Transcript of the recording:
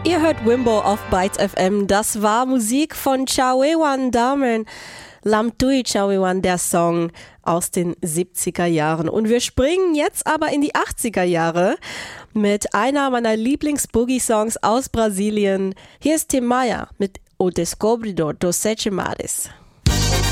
Ihr hört Wimbo auf Bytes FM. Das war Musik von Chawewan Damen. Lam Tui Chawewan, der Song aus den 70er Jahren. Und wir springen jetzt aber in die 80er Jahre mit einer meiner Lieblings-Boogie-Songs aus Brasilien. Hier ist Tim Maia mit O Descobridor dos Sete Mares.